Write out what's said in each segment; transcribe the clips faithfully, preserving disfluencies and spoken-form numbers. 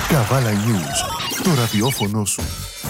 Καβάλα News, το ραδιόφωνο σου.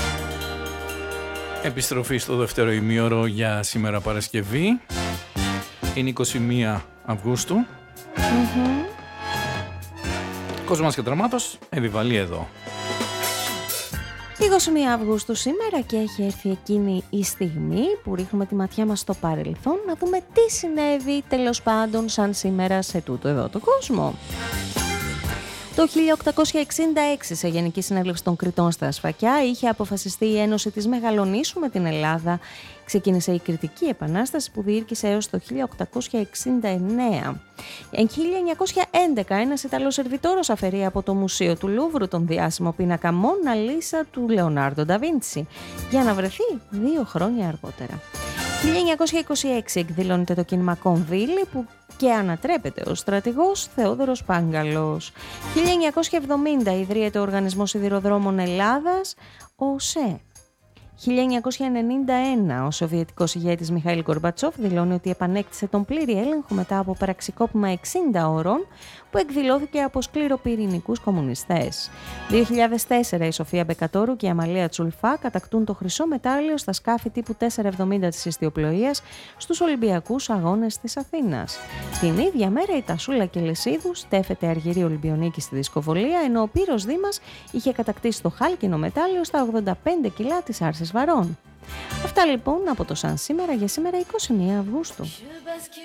Επιστροφή στο δεύτερο ημίωρο για σήμερα Παρασκευή. Είναι είκοσι μία Αυγούστου. Mm-hmm. Κοσμάς και Δραμάτος, Εβιβαλή εδώ. είκοσι μία Αυγούστου σήμερα και έχει έρθει εκείνη η στιγμή που ρίχνουμε τη ματιά μας στο παρελθόν να δούμε τι συνέβη τέλος πάντων σαν σήμερα σε τούτο εδώ το κόσμο. Το χίλια οκτακόσια εξήντα έξι, σε Γενική Συνέλευση των Κρητών στα Ασφακιά, είχε αποφασιστεί η ένωση της Μεγαλονήσου με την Ελλάδα. Ξεκίνησε η Κρητική Επανάσταση που διήρκησε έως το χίλια οκτακόσια εξήντα εννέα. Εν χίλια εννιακόσια έντεκα, ένας Ιταλός σερβιτόρος αφαιρεί από το Μουσείο του Λούβρου τον διάσημο πίνακα Μόνα Λίσα του Λεωνάρντο Νταβίντσι, για να βρεθεί δύο χρόνια αργότερα. χίλια εννιακόσια είκοσι έξι εκδηλώνεται το κίνημα Κονδύλι που και ανατρέπεται ο στρατηγός Θεόδωρος Πάγκαλος. χίλια εννιακόσια εβδομήντα ιδρύεται ο Οργανισμός Σιδηροδρόμων Ελλάδας, ο ΣΕ. χίλια εννιακόσια ενενήντα ένα ο Σοβιετικός ηγέτης Μιχαήλ Γκορμπατσόφ δηλώνει ότι επανέκτησε τον πλήρη έλεγχο μετά από πραξικόπημα εξήντα ώρων που εκδηλώθηκε από σκληροπυρηνικούς κομμουνιστές. δύο χιλιάδες τέσσερα η Σοφία Μπεκατόρου και η Αμαλία Τσουλφά κατακτούν το χρυσό μετάλλιο στα σκάφη τύπου τετρακόσια εβδομήντα της ιστιοπλοείας στους Ολυμπιακούς Αγώνες της Αθήνας. Την ίδια μέρα η Τασούλα Κελεσίδου στέφεται αργυρή Ολυμπιονίκη στη δισκοβολία, ενώ ο Πύρος Δήμας είχε κατακτήσει το χάλκινο μετάλλιο στα ογδόντα πέντε κιλά της άρσης βαρών. Αυτά λοιπόν από το σαν σήμερα για σήμερα είκοσι μία Αυγούστου.